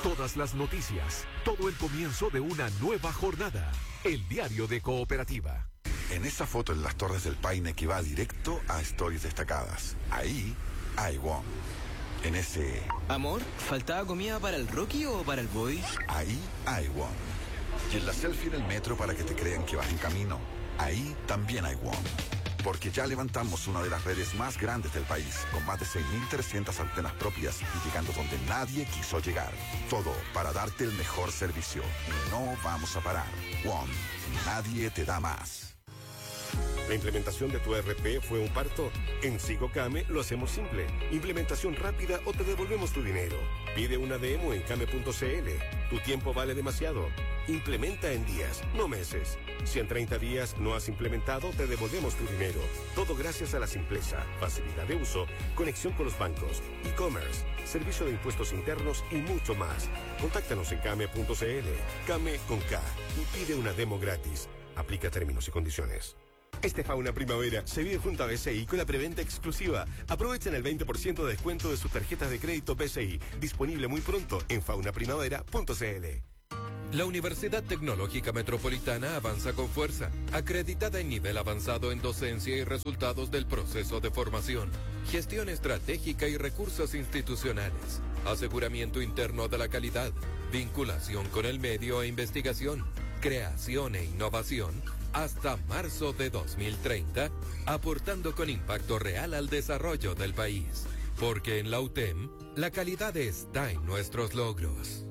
Todas las noticias, todo el comienzo de una nueva jornada. El diario de Cooperativa. En esa foto en las Torres del Paine que va directo a Stories Destacadas, ahí hay WOM. En ese... Amor, ¿faltaba comida para el Rocky o para el Boy? Ahí hay WOM. Y en la selfie en el metro para que te crean que vas en camino, ahí también hay WOM. Porque ya levantamos una de las redes más grandes del país, con más de 6.300 antenas propias y llegando donde nadie quiso llegar. Todo para darte el mejor servicio. Y no vamos a parar. WOM. Nadie te da más. ¿La implementación de tu ERP fue un parto? En Sigocame lo hacemos simple. Implementación rápida o te devolvemos tu dinero. Pide una demo en came.cl. Tu tiempo vale demasiado. Implementa en días, no meses. Si en 30 días no has implementado, te devolvemos tu dinero. Todo gracias a la simpleza, facilidad de uso, conexión con los bancos, e-commerce, servicio de impuestos internos y mucho más. Contáctanos en came.cl. Came con K y pide una demo gratis. Aplica términos y condiciones. Este Fauna Primavera se vive junto a BCI con la preventa exclusiva. Aprovechen el 20% de descuento de sus tarjetas de crédito BCI. Disponible muy pronto en faunaprimavera.cl. La Universidad Tecnológica Metropolitana avanza con fuerza, acreditada en nivel avanzado en docencia y resultados del proceso de formación, gestión estratégica y recursos institucionales, aseguramiento interno de la calidad, vinculación con el medio e investigación, creación e innovación, hasta marzo de 2030, aportando con impacto real al desarrollo del país. Porque en la UTEM, la calidad está en nuestros logros.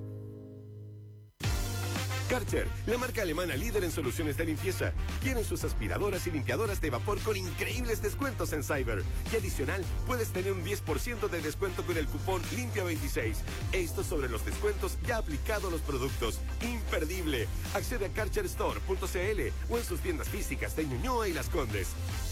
Karcher, la marca alemana líder en soluciones de limpieza. Tienen sus aspiradoras y limpiadoras de vapor con increíbles descuentos en Cyber. Y adicional, puedes tener un 10% de descuento con el cupón Limpia26. Esto sobre los descuentos ya aplicado a los productos. ¡Imperdible! Accede a karcherstore.cl o en sus tiendas físicas de Ñuñoa y Las Condes.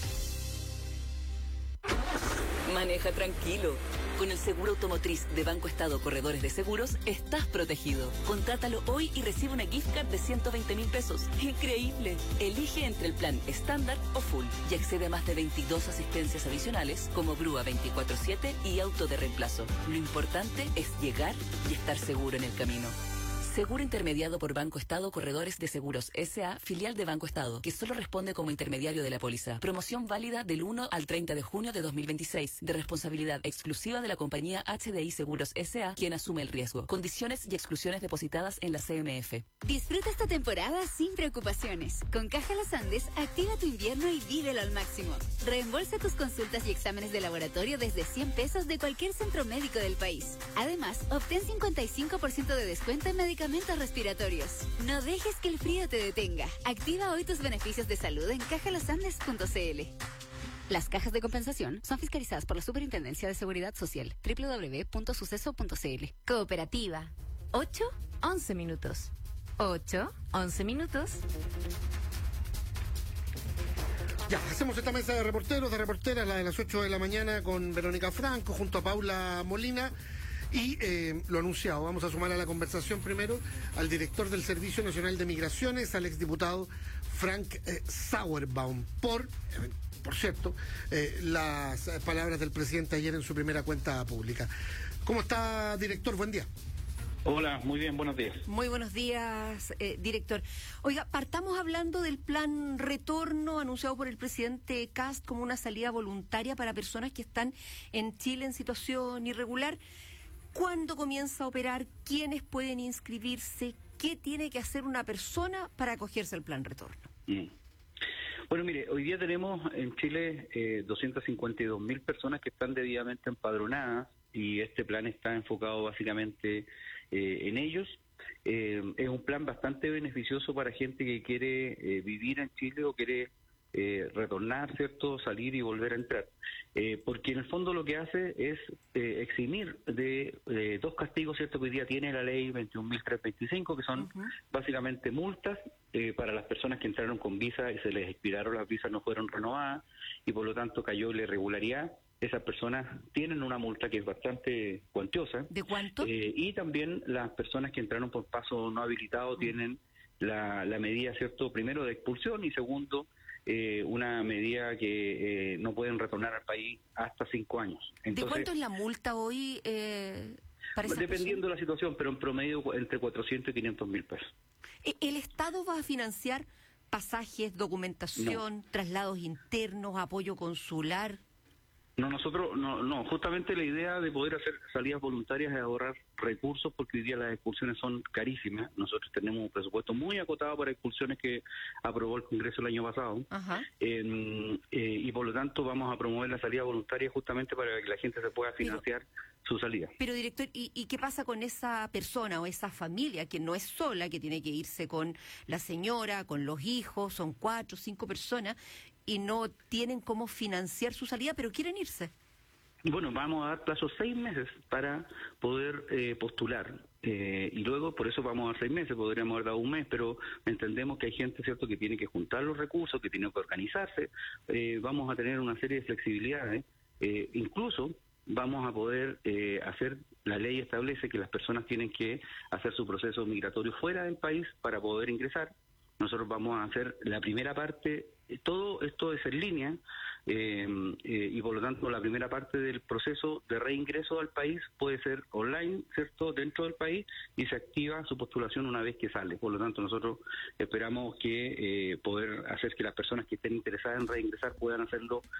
Maneja tranquilo. Con el seguro automotriz de Banco Estado Corredores de Seguros, estás protegido. Contrátalo hoy y recibe una gift card de 120.000 pesos. ¡Increíble! Elige entre el plan estándar o full y accede a más de 22 asistencias adicionales como grúa 24/7 y auto de reemplazo. Lo importante es llegar y estar seguro en el camino. Seguro intermediado por Banco Estado Corredores de Seguros S.A., filial de Banco Estado, que solo responde como intermediario de la póliza. Promoción válida del 1 al 30 de junio de 2026, de responsabilidad exclusiva de la compañía HDI Seguros S.A., quien asume el riesgo. Condiciones y exclusiones depositadas en la CMF. Disfruta esta temporada sin preocupaciones. Con Caja Los Andes, activa tu invierno y vívelo al máximo. Reembolsa tus consultas y exámenes de laboratorio desde 100 pesos de cualquier centro médico del país. Además, obtén 55% de descuento en medicamentos respiratorios. No dejes que el frío te detenga. Activa hoy tus beneficios de salud en cajalosandes.cl. Las cajas de compensación son fiscalizadas por la Superintendencia de Seguridad Social. www.suceso.cl. Cooperativa. 8-11 minutos. 8-11 minutos. Ya, hacemos esta mesa de reporteros, de reporteras, la de las 8 de la mañana con Verónica Franco junto a Paula Molina. Y lo anunciado, vamos a sumar a la conversación primero al director del Servicio Nacional de Migraciones, al exdiputado Frank Sauerbaum, por cierto, las palabras del presidente ayer en su primera cuenta pública. ¿Cómo está, director? Buen día. Hola, muy bien, buenos días. Muy buenos días, director. Oiga, partamos hablando del plan retorno anunciado por el presidente Kast como una salida voluntaria para personas que están en Chile en situación irregular. ¿Cuándo comienza a operar? ¿Quiénes pueden inscribirse? ¿Qué tiene que hacer una persona para acogerse al plan retorno? Bueno, mire, hoy día tenemos en Chile 252.000 personas que están debidamente empadronadas y este plan está enfocado básicamente en ellos. Es un plan bastante beneficioso para gente que quiere vivir en Chile o quiere retornar, ¿cierto?, salir y volver a entrar. Porque en el fondo lo que hace es eximir de dos castigos, ¿cierto?, que hoy día tiene la ley 21.325, que son básicamente multas para las personas que entraron con visa y se les expiraron las visas, no fueron renovadas y por lo tanto cayó la irregularidad. Esas personas tienen una multa que es bastante cuantiosa. ¿De cuánto? Y también las personas que entraron por paso no habilitado tienen la medida, ¿cierto?, primero de expulsión y segundo, una medida que no pueden retornar al país hasta 5 años. Entonces, ¿de cuánto es la multa hoy? Dependiendo de la situación, pero en promedio entre 400 y 500 mil pesos. ¿El Estado va a financiar pasajes, documentación, traslados internos, apoyo consular? No, nosotros, no, justamente la idea de poder hacer salidas voluntarias es ahorrar recursos, porque hoy día las excursiones son carísimas. Nosotros tenemos un presupuesto muy acotado para excursiones que aprobó el Congreso el año pasado. Y por lo tanto vamos a promover la salida voluntaria justamente para que la gente se pueda financiar su salida. Pero director, ¿y qué pasa con esa persona o esa familia que no es sola, que tiene que irse con la señora, con los hijos, son 4 o 5 personas y no tienen cómo financiar su salida, pero quieren irse? Bueno, vamos a dar plazo 6 meses para poder postular. Y luego, por eso vamos a dar 6 meses, podríamos haber dado 1 mes, pero entendemos que hay gente, ¿cierto?, que tiene que juntar los recursos, que tiene que organizarse. Vamos a tener una serie de flexibilidades. Incluso vamos a poder hacer, la ley establece que las personas tienen que hacer su proceso migratorio fuera del país para poder ingresar. Nosotros vamos a hacer la primera parte, todo esto es en línea, y por lo tanto la primera parte del proceso de reingreso al país puede ser online, ¿cierto?, dentro del país, y se activa su postulación una vez que sale. Por lo tanto nosotros esperamos que poder hacer que las personas que estén interesadas en reingresar puedan hacerlo